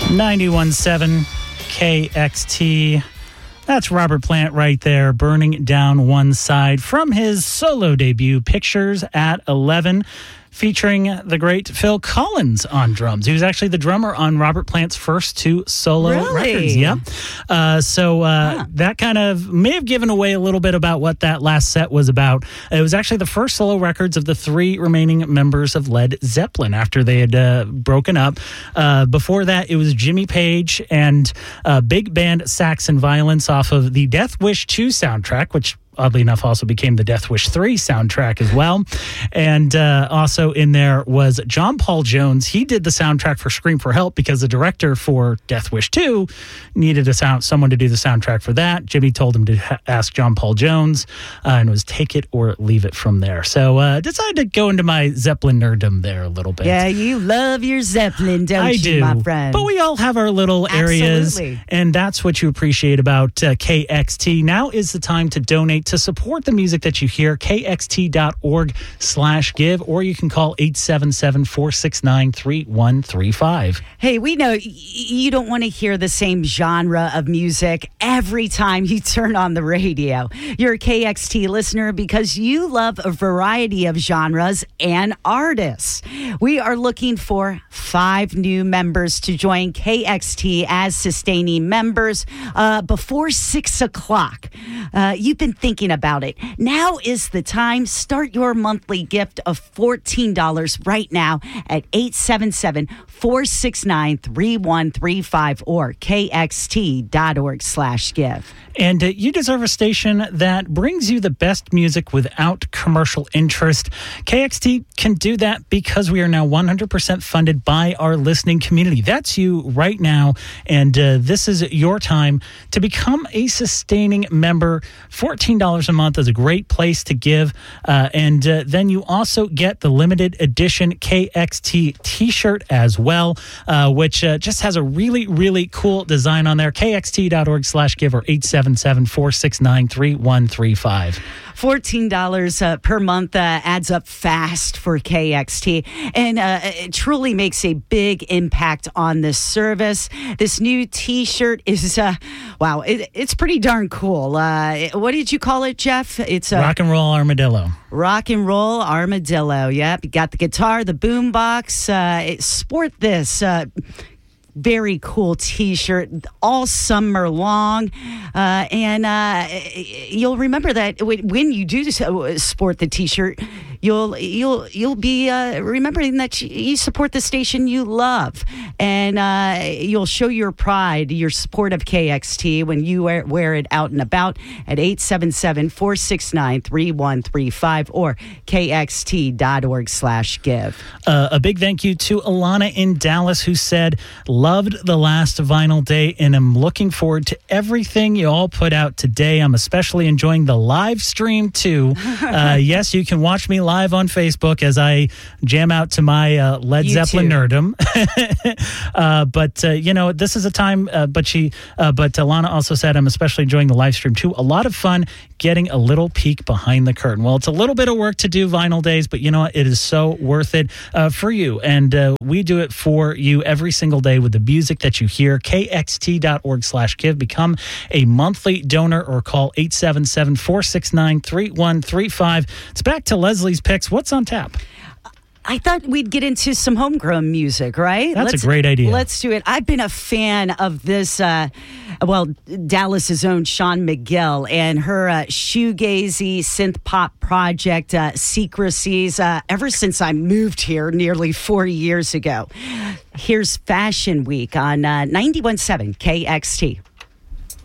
91.7 KXT. That's Robert Plant right there, Burning Down One Side from his solo debut, Pictures at 11, featuring the great Phil Collins on drums. He was actually the drummer on Robert Plant's first two solo records. Yep. That kind of may have given away a little bit about what that last set was about. It was actually the first solo records of the three remaining members of Led Zeppelin after they had broken up. Before that, it was Jimmy Page and big band sax and violence off of the Death Wish 2 soundtrack, which oddly enough also became the Death Wish 3 soundtrack as well. And also in there was John Paul Jones. He did the soundtrack for Scream for Help because the director for Death Wish 2 needed someone to do the soundtrack for that. Jimmy told him to ask John Paul Jones, and it was take it or leave it from there. So decided to go into my Zeppelin nerddom there a little bit. Yeah, you love your Zeppelin, don't you, my friend? But we all have our little areas, and that's what you appreciate about KXT. Now is the time to donate to support the music that you hear, kxt.org/give, or you can call 877-469-3135. Hey, we know you don't want to hear the same genre of music every time you turn on the radio. You're a KXT listener because you love a variety of genres and artists. We are looking for 5 new members to join KXT as sustaining members before 6 o'clock. You've been thinking about it. Now is the time. Start your monthly gift of $14 right now at 877-469-3135 or kxt.org/give. And you deserve a station that brings you the best music without commercial interest. KXT can do that because we are now 100% funded by our listening community. That's you right now. And this is your time to become a sustaining member. $14 a month is a great place to give. And then you also get the limited edition KXT t-shirt as well, which just has a really, really cool design on there. kxt.org/give or 877-469-3135. $14 per month adds up fast for KXT, and it truly makes a big impact on this service. This new T-shirt is, wow, it's pretty darn cool. What did you call it, Jeff? It's Rock and Roll Armadillo. Rock and Roll Armadillo. Yep, you got the guitar, the boombox. Sport this. Very cool T-shirt all summer long, and you'll remember that when you do sport the T-shirt, you'll be remembering that you support the station you love, and you'll show your pride, your support of KXT when you wear it out and about at 877-469-3135 or kxt.org/give. A big thank you to Alana in Dallas, who said, loved the last vinyl day and I'm looking forward to everything you all put out today. I'm especially enjoying the live stream too. Yes, you can watch me live on Facebook as I jam out to my Led Zeppelin nerdom. But this is a time, but Alana also said, I'm especially enjoying the live stream too. A lot of fun getting a little peek behind the curtain. Well, it's a little bit of work to do vinyl days, but you know what? It is so worth it for you. And we do it for you every single day with the music that you hear. kxt.org/give. Become a monthly donor or call 877-469-3135. It's back to Leslie's picks. What's on tap? I thought we'd get into some homegrown music, right? That's a great idea. Let's do it. I've been a fan of this, Dallas's own Sean McGill and her shoegazy synth pop project, Secrecies, ever since I moved here nearly 40 years ago. Here's Fashion Week on 91.7 KXT.